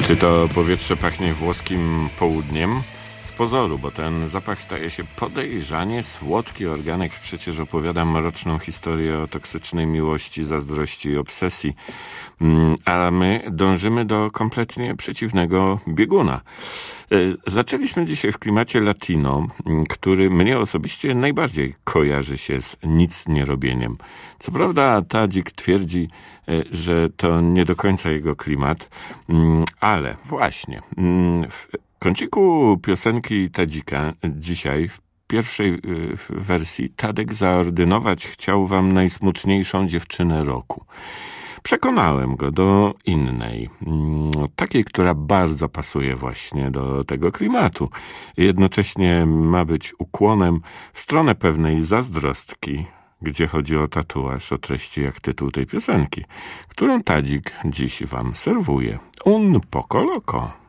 Czy to powietrze pachnie włoskim południem? Z pozoru, bo ten zapach staje się podejrzanie słodki. Organek przecież opowiada mroczną historię o toksycznej miłości, zazdrości i obsesji. A my dążymy do kompletnie przeciwnego bieguna. Zaczęliśmy dzisiaj w klimacie latino, który mnie osobiście najbardziej kojarzy się z nic nie robieniem. Co prawda Tadzik twierdzi, że to nie do końca jego klimat, ale właśnie w kąciku piosenki Tadzika dzisiaj w pierwszej wersji Tadek zaordynować chciał wam najsmutniejszą dziewczynę roku. Przekonałem go do innej, takiej, która bardzo pasuje właśnie do tego klimatu. Jednocześnie ma być ukłonem w stronę pewnej zazdrostki, gdzie chodzi o tatuaż o treści jak tytuł tej piosenki, którą Tadzik dziś wam serwuje. Un poco loco.